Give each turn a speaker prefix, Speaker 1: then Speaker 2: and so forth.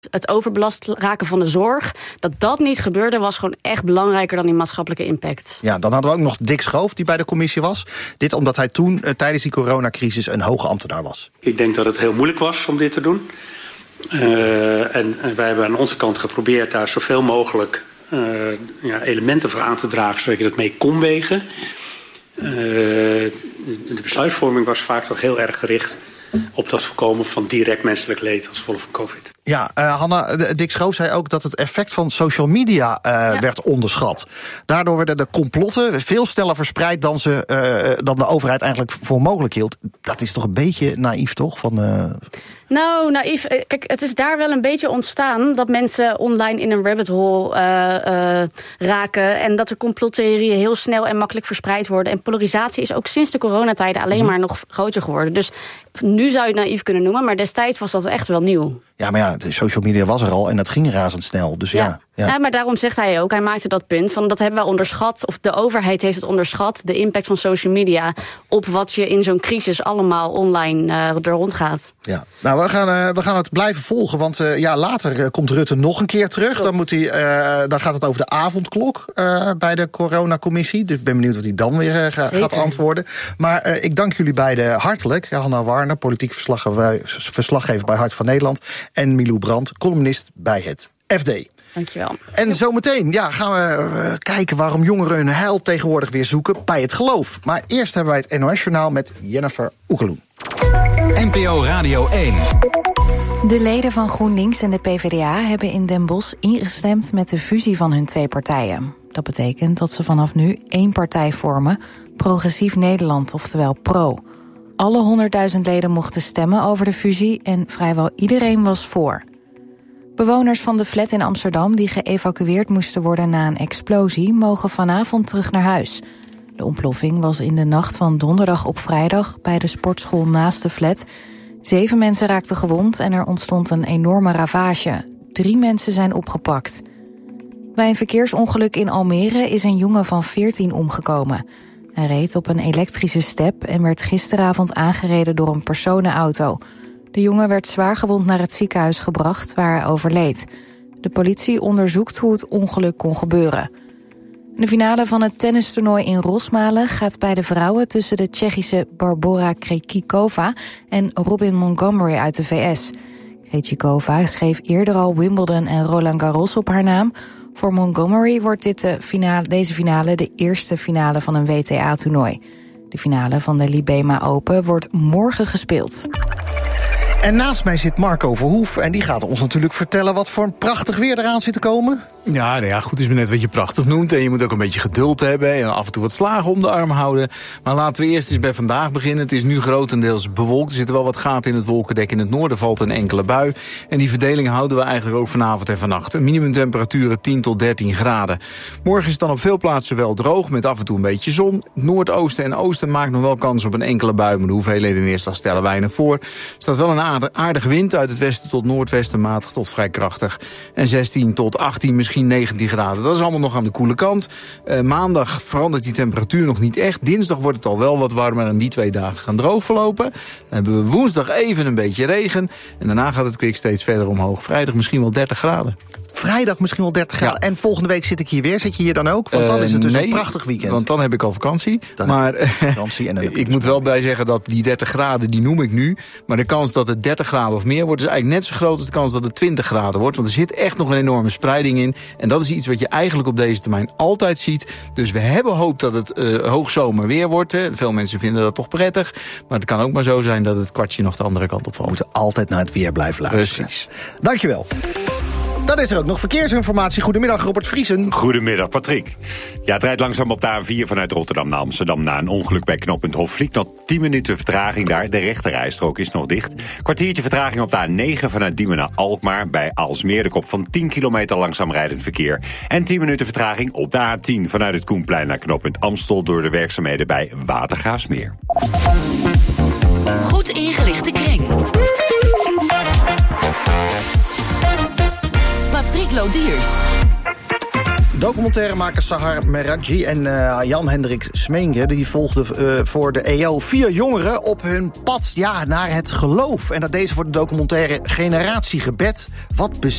Speaker 1: Het overbelast raken van de zorg, dat niet gebeurde, was gewoon echt belangrijker dan die maatschappelijke impact.
Speaker 2: Ja, dan hadden we ook nog Dick Schoof, die bij de commissie was. Dit omdat hij toen tijdens die coronacrisis een hoge ambtenaar was.
Speaker 3: Ik denk dat het heel moeilijk was om dit te doen. En wij hebben aan onze kant geprobeerd daar zoveel mogelijk elementen voor aan te dragen, zodat je dat mee kon wegen. De besluitvorming was vaak toch heel erg gericht op dat voorkomen van direct menselijk leed als gevolg van COVID.
Speaker 2: Ja, Hanna, Dick Schoof zei ook dat het effect van social media werd onderschat. Daardoor werden de complotten veel sneller verspreid dan de overheid eigenlijk voor mogelijk hield. Dat is toch een beetje naïef, toch?
Speaker 1: Nou, naïef. Kijk, het is daar wel een beetje ontstaan dat mensen online in een rabbit hole raken en dat de complottheorieën heel snel en makkelijk verspreid worden. En polarisatie is ook sinds de coronatijden alleen maar nog groter geworden. Dus nu zou je het naïef kunnen noemen, maar destijds was dat echt wel nieuw.
Speaker 2: Ja, maar ja, de social media was er al en dat ging razendsnel. Dus ja.
Speaker 1: Ja, maar daarom zegt hij ook, hij maakte dat punt van dat hebben we onderschat, of de overheid heeft het onderschat, de impact van social media op wat je in zo'n crisis allemaal online er rondgaat.
Speaker 2: Ja, nou we gaan het blijven volgen, want later komt Rutte nog een keer terug. Dan, dan gaat het over de avondklok bij de coronacommissie. Dus ik ben benieuwd wat hij dan weer gaat antwoorden. Maar ik dank jullie beiden hartelijk. Hanna Warner, politiek verslaggever bij Hart van Nederland, en Milou Brandt, columnist bij het FD.
Speaker 1: Dankjewel.
Speaker 2: En zometeen gaan we kijken waarom jongeren hun heil tegenwoordig weer zoeken bij het geloof. Maar eerst hebben wij het NOS-journaal met Jennifer Oegeloen.
Speaker 4: NPO Radio 1.
Speaker 5: De leden van GroenLinks en de PvdA hebben in Den Bosch ingestemd met de fusie van hun twee partijen. Dat betekent dat ze vanaf nu één partij vormen, Progressief Nederland, oftewel PRO. Alle 100.000 leden mochten stemmen over de fusie en vrijwel iedereen was voor. Bewoners van de flat in Amsterdam die geëvacueerd moesten worden na een explosie mogen vanavond terug naar huis. De ontploffing was in de nacht van donderdag op vrijdag bij de sportschool naast de flat. 7 mensen raakten gewond en er ontstond een enorme ravage. 3 mensen zijn opgepakt. Bij een verkeersongeluk in Almere is een jongen van 14 omgekomen. Hij reed op een elektrische step en werd gisteravond aangereden door een personenauto. De jongen werd zwaargewond naar het ziekenhuis gebracht waar hij overleed. De politie onderzoekt hoe het ongeluk kon gebeuren. De finale van het tennistoernooi in Rosmalen gaat bij de vrouwen tussen de Tsjechische Barbora Krejcikova en Robin Montgomery uit de VS. Krejcikova schreef eerder al Wimbledon en Roland Garros op haar naam. Voor Montgomery wordt deze finale de eerste finale van een WTA-toernooi. De finale van de Libema Open wordt morgen gespeeld.
Speaker 2: En naast mij zit Marco Verhoef en die gaat ons natuurlijk vertellen wat voor een prachtig weer eraan zit te komen.
Speaker 6: Ja, goed is maar net wat je prachtig noemt. En je moet ook een beetje geduld hebben en af en toe wat slagen om de arm houden. Maar laten we eerst eens bij vandaag beginnen. Het is nu grotendeels bewolkt. Er zitten wel wat gaten in het wolkendek. In het noorden valt een enkele bui. En die verdeling houden we eigenlijk ook vanavond en vannacht. Minimumtemperaturen 10 tot 13 graden. Morgen is het dan op veel plaatsen wel droog met af en toe een beetje zon. Noordoosten en oosten maakt nog wel kans op een enkele bui. Maar de hoeveelheden in eerste dag stellen weinig voor. Er staat wel een aardige wind uit het westen tot noordwesten, matig tot vrij krachtig. En 16 tot 18, misschien 19 graden. Dat is allemaal nog aan de koele kant. Maandag verandert die temperatuur nog niet echt. Dinsdag wordt het al wel wat warmer en die 2 dagen gaan droog verlopen. Dan hebben we woensdag even een beetje regen. En daarna gaat het kwik steeds verder omhoog. Vrijdag misschien wel 30 graden.
Speaker 2: Vrijdag misschien wel 30 graden. Ja. En volgende week zit ik hier weer. Zit je hier dan ook? Want dan is het dus een prachtig weekend.
Speaker 6: Want dan heb ik al vakantie. Ik moet wel bij zeggen dat die 30 graden, die noem ik nu. Maar de kans dat het 30 graden of meer wordt is eigenlijk net zo groot als de kans dat het 20 graden wordt. Want er zit echt nog een enorme spreiding in. En dat is iets wat je eigenlijk op deze termijn altijd ziet. Dus we hebben hoop dat het hoogzomer weer wordt. Hè. Veel mensen vinden dat toch prettig. Maar het kan ook maar zo zijn dat het kwartje nog de andere kant op valt.
Speaker 2: We moeten altijd naar het weer blijven luisteren.
Speaker 6: Precies.
Speaker 2: Dankjewel. Dan is er ook nog verkeersinformatie. Goedemiddag, Robert Vriesen.
Speaker 7: Goedemiddag, Patrick. Ja, het rijdt langzaam op de A4 vanuit Rotterdam naar Amsterdam na een ongeluk bij knooppunt Hofvliet. Nog 10 minuten vertraging daar. De rechterrijstrook is nog dicht. Kwartiertje vertraging op de A9 vanuit Diemen naar Alkmaar. Bij Aalsmeer de kop van 10 kilometer langzaam rijdend verkeer. En 10 minuten vertraging op de A10 vanuit het Koenplein naar knooppunt Amstel door de werkzaamheden bij Watergraafsmeer.
Speaker 8: Goed ingelichte kring. Patrick Lodiers.
Speaker 2: Documentairemaker Sahar Meraji en Jan-Hendrik Smeenge die volgden voor de EO 4 jongeren op hun pad naar het geloof. En dat deze voor de documentaire Generatiegebed. Wat